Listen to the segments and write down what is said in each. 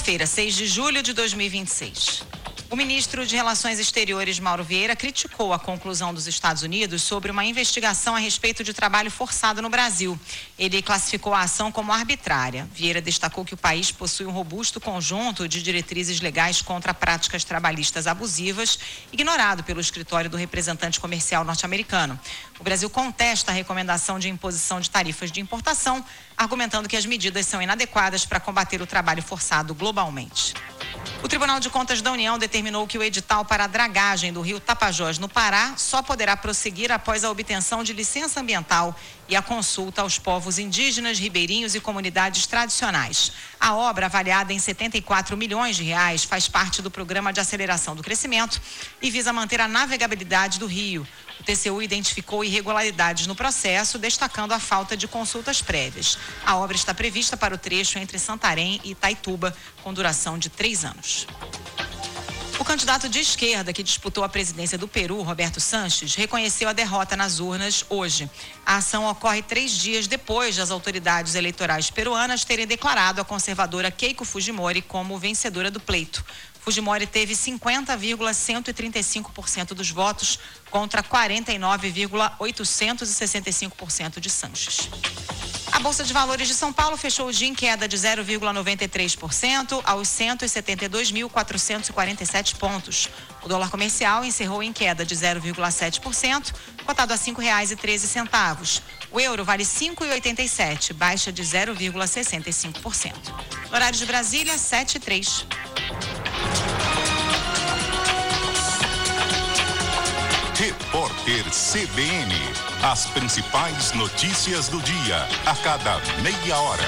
Segunda-feira, 6 de julho de 2026. O ministro de Relações Exteriores, Mauro Vieira, criticou a conclusão dos Estados Unidos sobre uma investigação a respeito de trabalho forçado no Brasil. Ele classificou a ação como arbitrária. Vieira destacou que o país possui um robusto conjunto de diretrizes legais contra práticas trabalhistas abusivas, ignorado pelo escritório do representante comercial norte-americano. O Brasil contesta a recomendação de imposição de tarifas de importação, argumentando que as medidas são inadequadas para combater o trabalho forçado globalmente. O Tribunal de Contas da União determinou que o edital para a dragagem do rio Tapajós, no Pará, só poderá prosseguir após a obtenção de licença ambiental e a consulta aos povos indígenas, ribeirinhos e comunidades tradicionais. A obra, avaliada em 74 milhões de reais, faz parte do Programa de Aceleração do Crescimento e visa manter a navegabilidade do rio. O TCU identificou irregularidades no processo, destacando a falta de consultas prévias. A obra está prevista para o trecho entre Santarém e Itaituba, com duração de 3 anos. O candidato de esquerda que disputou a presidência do Peru, Roberto Sanches, reconheceu a derrota nas urnas hoje. A ação ocorre 3 dias depois das autoridades eleitorais peruanas terem declarado a conservadora Keiko Fujimori como vencedora do pleito. Fujimori teve 50,135% dos votos contra 49,865% de Sanches. A Bolsa de Valores de São Paulo fechou o dia em queda de 0,93% aos 172.447 pontos. O dólar comercial encerrou em queda de 0,7%, cotado a R$ 5,13. O euro vale R$ 5,87, baixa de 0,65%. No horário de Brasília, 7h03. Repórter CBN. As principais notícias do dia, a cada meia hora.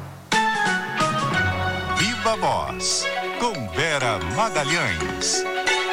Viva Voz, com Vera Magalhães.